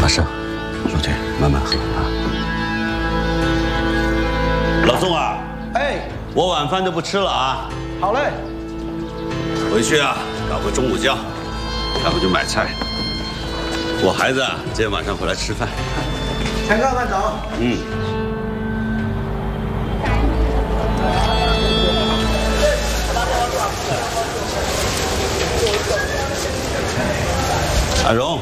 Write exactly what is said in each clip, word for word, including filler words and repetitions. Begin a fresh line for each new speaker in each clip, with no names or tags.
大圣，陆队慢慢喝啊。老宋啊，
哎，
我晚饭就不吃了啊。
好嘞。
回去啊，赶回钟午觉，然后就买菜。我孩子啊，今天晚上回来吃饭。
强哥慢走。
嗯。阿荣。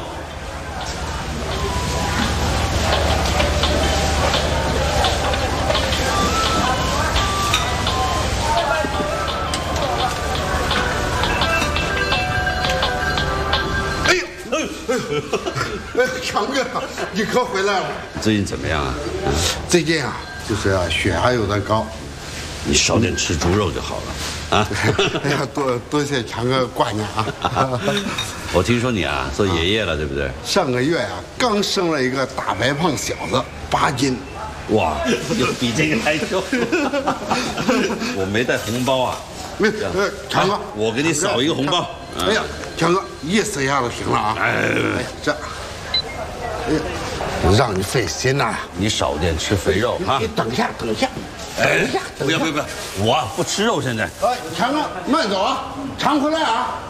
哎，强哥，你可回来了。
最近怎么样啊？
嗯、最近啊，就是啊，血压有点高。
你少点吃猪肉就好了啊！
哎呀，多多谢强哥挂念啊！
我听说你啊做爷爷了，啊、对不对？
上个月啊，刚生了一个大白胖小子，八斤。
哇，有比这个还重。我没带红包啊。
没，呃，强哥，
我给你扫一个红包。
哎呀，强哥，意思一下就行了啊！哎，这，哎呀，让你费心呐！
你少点吃肥肉啊！
你等一下，等一下，
哎，不要不要不要，我不吃肉现在。
哎，强哥，慢走啊，常回来啊！